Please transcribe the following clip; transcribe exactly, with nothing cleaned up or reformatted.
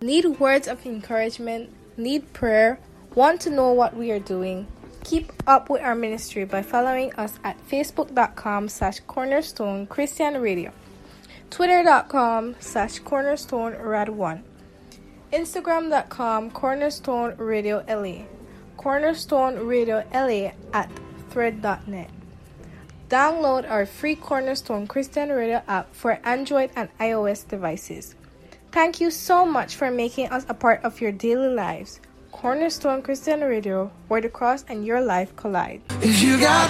Need words of encouragement? Need prayer? Want to know what we are doing? Keep up with our ministry by following us at facebook.com slash cornerstone Christian Radio, twitter.com slash cornerstone rad one, instagram.com cornerstone radio la, cornerstone radio la at thread dot net. Download our free Cornerstone Christian Radio app for Android and iOS devices. Thank you so much for making us a part of your daily lives. Cornerstone Christian Radio, where the cross and your life collide. If you got